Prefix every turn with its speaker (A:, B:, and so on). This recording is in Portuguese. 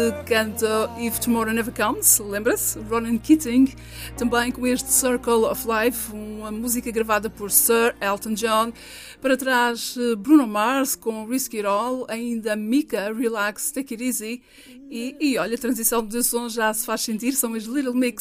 A: Canta If Tomorrow Never Comes, lembra-se? Ronan Keating, também com este Circle of Life, uma música gravada por Sir Elton John. Para trás, Bruno Mars com Risk It All, ainda Mika, Relax, Take It Easy. E olha, a transição de som já se faz sentir, são as Little Mix